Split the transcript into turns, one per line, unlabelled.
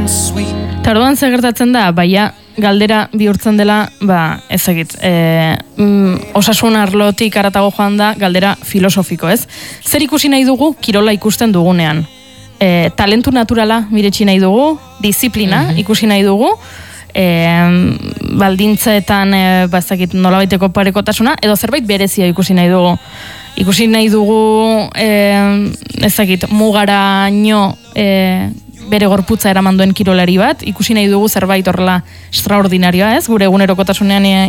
Eta orduan zer gertatzen da, baina galdera bihurtzen dela, ezagit, osasun arlotik aratago joan da, galdera filosofiko, ez? Zer ikusi nahi dugu, kirola ikusten dugunean? Talentu naturala miretsi nahi dugu, disiplina ikusi nahi dugu, baldintzeetan, ezagit, nolabaiteko parekotasuna, edo zerbait berezia ikusi nahi dugu. Ikusi nahi dugu, ezagit, mugaraino bere gorputza eraman duen kirolari bat, ikusi nahi dugu zerbait horrela extraordinarioa, ez? Gure egunerokotasunean